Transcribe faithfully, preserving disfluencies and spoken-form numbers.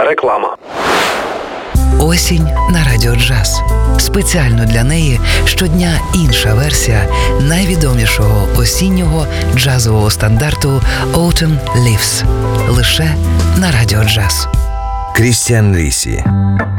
реклама. Осінь на Радіо Джаз. Спеціально для неї щодня інша версія найвідомішого осіннього джазового стандарту Autumn Leaves. Лише на Радіо Джаз. Крістіан Рісі.